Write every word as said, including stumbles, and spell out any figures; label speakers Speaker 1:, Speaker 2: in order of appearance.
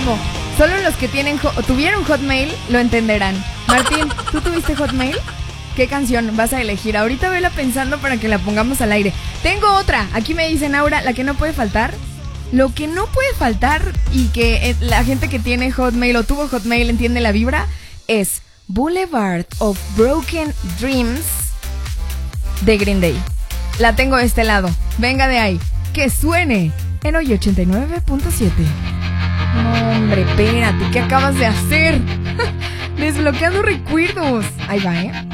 Speaker 1: ¿Cómo? Solo los que tienen ho- tuvieron Hotmail lo entenderán. Martín, ¿tú tuviste Hotmail? ¿Qué canción vas a elegir? Ahorita vela pensando para que la pongamos al aire. Tengo otra. Aquí me dicen, Aura, la que no puede faltar. Lo que no puede faltar y que eh, la gente que tiene Hotmail o tuvo Hotmail entiende la vibra es Boulevard of Broken Dreams de Green Day. La tengo de este lado. Venga de ahí. Que suene en hoy ochenta y nueve punto siete. No, hombre, espérate, ¿qué acabas de hacer? Desbloqueando recuerdos. Ahí va, ¿eh?